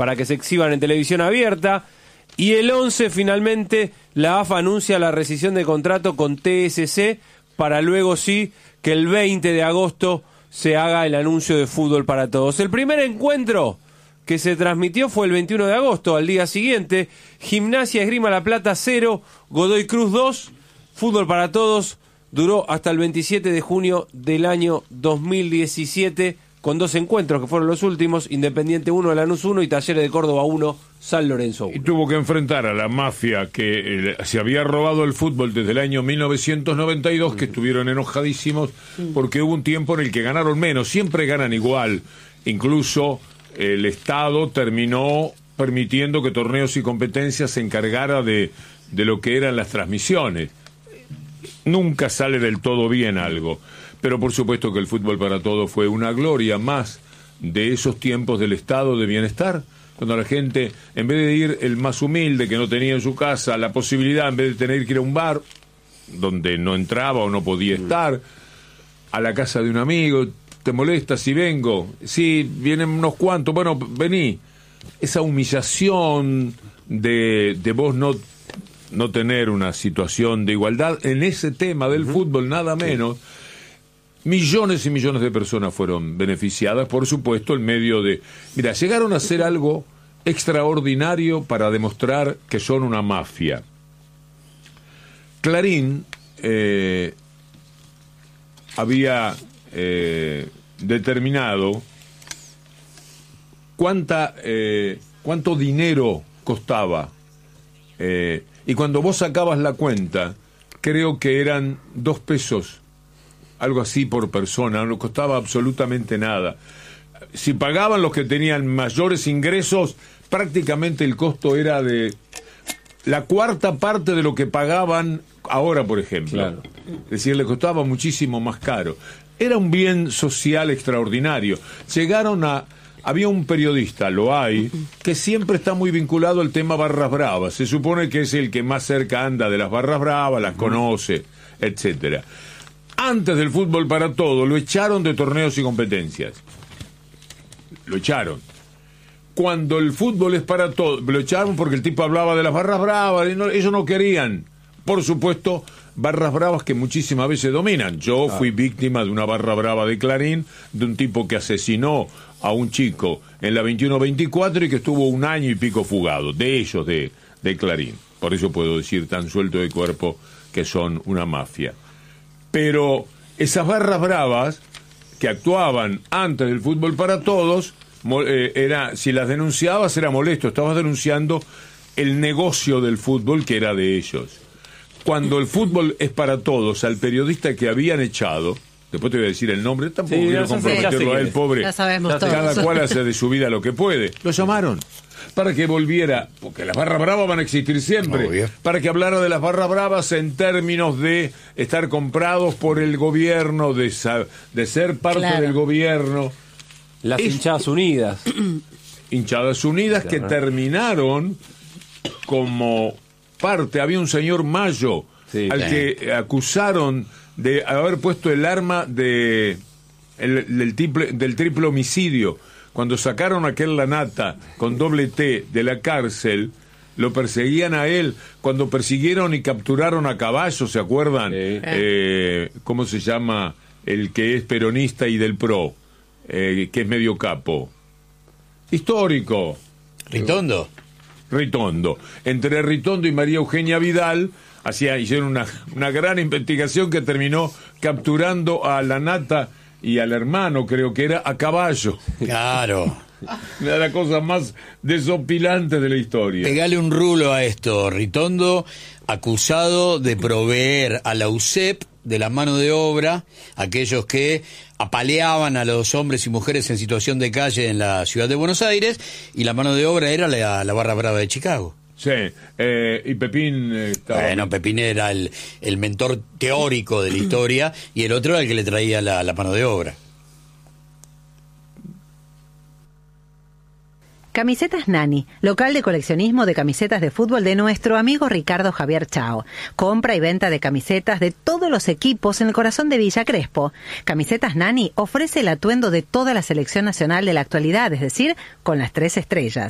para que se exhiban en televisión abierta. Y el 11 finalmente la AFA anuncia la rescisión de contrato con TSC para luego sí que el 20 de agosto se haga el anuncio de Fútbol para Todos. El primer encuentro que se transmitió fue el 21 de agosto, al día siguiente. Gimnasia Esgrima La Plata 0, Godoy Cruz 2, Fútbol para Todos duró hasta el 27 de junio del año 2017, con 2 encuentros que fueron los últimos: Independiente 1, Lanús 1 y Talleres de Córdoba 1, San Lorenzo 1. Y tuvo que enfrentar a la mafia que se había robado el fútbol desde el año 1992, que estuvieron enojadísimos porque hubo un tiempo en el que ganaron menos, siempre ganan igual. Incluso el Estado terminó permitiendo que Torneos y Competencias se encargara de lo que eran las transmisiones. Nunca sale del todo bien algo, pero por supuesto que el Fútbol para Todos fue una gloria más de esos tiempos del estado de bienestar, cuando la gente, en vez de ir el más humilde que no tenía en su casa la posibilidad, en vez de tener que ir a un bar donde no entraba o no podía estar, a la casa de un amigo: ¿te molesta si vengo? Sí, vienen unos cuantos, bueno, vení. Esa humillación de vos no tener una situación de igualdad en ese tema del fútbol, nada menos. Millones y millones de personas fueron beneficiadas, por supuesto, en medio de... Mira, llegaron a hacer algo extraordinario para demostrar que son una mafia. Clarín había determinado cuánto dinero costaba, y cuando vos sacabas la cuenta, creo que eran 2 pesos, algo así por persona, no costaba absolutamente nada. Si pagaban los que tenían mayores ingresos, prácticamente el costo era de la 1/4 parte de lo que pagaban ahora, por ejemplo. Claro. Es decir, le costaba muchísimo más caro. Era un bien social extraordinario. Había un periodista, lo hay, que siempre está muy vinculado al tema barras bravas. Se supone que es el que más cerca anda de las barras bravas, las conoce, etcétera. Antes del Fútbol para Todos, lo echaron de Torneos y Competencias. Lo echaron. Cuando el fútbol es para todos, lo echaron porque el tipo hablaba de las barras bravas, y ellos no querían. Por supuesto, barras bravas que muchísimas veces dominan. Yo fui víctima de una barra brava de Clarín, de un tipo que asesinó a un chico en la 21-24 y que estuvo 1 año y pico fugado, de ellos, de Clarín. Por eso puedo decir tan suelto de cuerpo que son una mafia. Pero esas barras bravas que actuaban antes del Fútbol para Todos, si las denunciabas era molesto, estabas denunciando el negocio del fútbol que era de ellos. Cuando el Fútbol es para Todos, al periodista que habían echado, después te voy a decir el nombre, tampoco quiero comprometerlo a él, pobre. Ya sabemos todos. Cada cual hace de su vida lo que puede. Lo llamaron para que volviera, porque las barras bravas van a existir siempre, para que hablara de las barras bravas en términos de estar comprados por el gobierno, de ser parte del gobierno. Las hinchadas unidas. Hinchadas unidas, claro, que terminaron como parte. Había un señor Mayo, al que acusaron de haber puesto el arma del triple homicidio. Cuando sacaron a aquel Lanata con doble T de la cárcel, lo perseguían a él. Cuando persiguieron y capturaron a Caballo, ¿se acuerdan? ¿Cómo se llama el que es peronista y del PRO? Que es medio capo. Histórico. Ritondo. Entre Ritondo y María Eugenia Vidal hicieron una gran investigación que terminó capturando a Lanata y al hermano, creo que era, a Caballo. Claro. Una de las cosas más desopilantes de la historia. Pegale un rulo a esto. Ritondo, acusado de proveer a la UCEP de la mano de obra, aquellos que apaleaban a los hombres y mujeres en situación de calle en la ciudad de Buenos Aires, y la mano de obra era la barra brava de Chicago. Sí, y Pepín estaba... Bueno, Pepín era el mentor teórico de la historia, y el otro era el que le traía la mano de obra. Camisetas Nani, local de coleccionismo de camisetas de fútbol de nuestro amigo Ricardo Javier Chao. Compra y venta de camisetas de todos los equipos en el corazón de Villa Crespo. Camisetas Nani ofrece el atuendo de toda la selección nacional de la actualidad, es decir, con las 3 estrellas.